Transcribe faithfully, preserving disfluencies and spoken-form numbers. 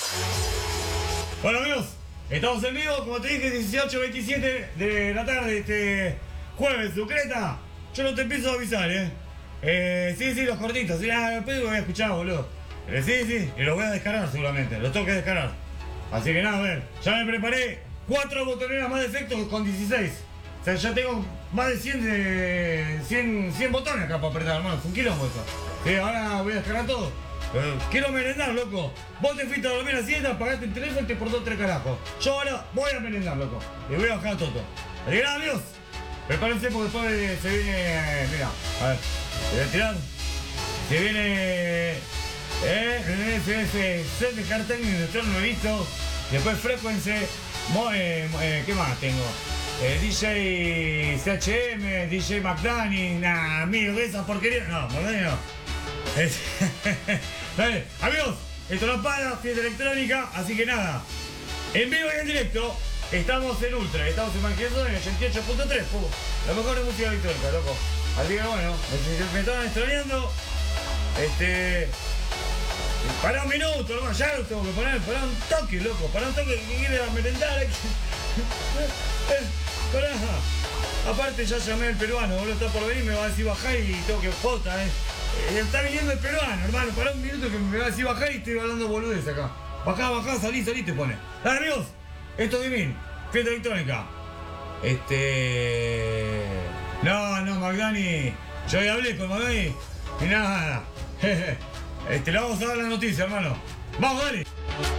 Bueno amigos, estamos en vivo, como te dije, dieciocho veintisiete de la tarde, este jueves, Sucreta. Yo no te empiezo a avisar, eh. eh sí, sí, los cortitos, sí, ah, después voy a escuchar, boludo. Eh, sí, sí, y los voy a descargar seguramente, los tengo que descargar. Así que nada, a ver, ya me preparé cuatro botoneras más de efectos con dieciséis. O sea, ya tengo más de cien, de cien, cien botones acá para apretar, hermano, es un quilombo eso. Sí, ahora voy a descargar todo. Eh, quiero merendar, loco. Vos te fuiste a dormir a la siesta, pagaste el teléfono y te portó tres carajos. Yo ahora voy a merendar, loco. Y voy a bajar todo. Así que nada, amigos. Prepárense porque después se viene. Mira, a ver. Se voy a tirar. Se viene. Eh, ese, ese set de hard technique yo no lo he visto. Después Frequency. Mo, eh, eh, ¿Qué más tengo? Eh, D J C H M, D J McDaniel. Nah, amigo, de esa porquería. No, McDaniel no. Dale, amigos, esto no para, fiesta electrónica, así que nada, en vivo y en directo, estamos en Ultra, estamos en Manqueso en ochenta y ocho punto tres, la mejor de música electrónica, loco. Así que bueno, me, me estaban extrañando, este, para un minuto, hermano, ya lo tengo que poner, para un toque, loco, para un toque que quiere merendar, pará. Aparte ya llamé al peruano, boludo, está por venir, me va a decir bajar y tengo que jota, eh. Eh, está viniendo el peruano, hermano. Para un minuto que me va a decir bajar y estoy hablando boludez acá. Bajá, bajá, salí, salí, te pone. Dale, amigos. Esto es Divin, fiesta electrónica. Este. No, no, Magdani. Yo ya hablé con Magdani. Y nada. Este, le vamos a dar la noticia, hermano. Vamos, dale.